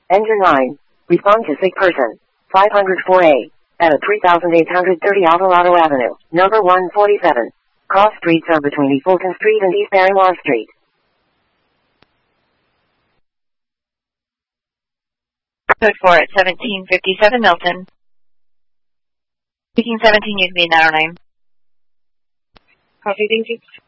Engine 9. Respond to sick person. 504A. At 3830 Alvarado Avenue, number 147. Cross streets are between East Fulton Street and East Barrymore Street. Code 4 at 1757 Milton. Speaking 17, you can be 909. Copy, thank you.